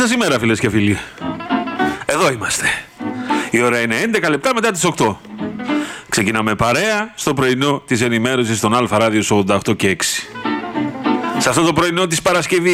σας ημέρα, φίλες και φίλοι. Εδώ είμαστε. Η ώρα είναι 11 λεπτά μετά τις 8. Ξεκινάμε παρέα στο πρωινό της ενημέρωσης των Αλφα Ράδιο 88 και 6. Σε αυτό το πρωινό της Παρασκευής